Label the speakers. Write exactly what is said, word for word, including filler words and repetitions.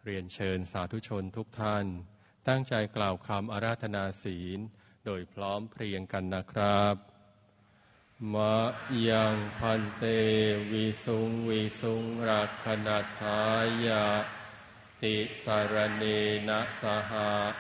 Speaker 1: เรียนเชิญสาธุชนทุกท่านตั้งใจกล่าวคำอาราธนาศีลโดยพร้อมเพรียงกันนะครับมะยังพันเตวิสุงวิสุงรักขณัฏฐายะติสารเนนะสหะ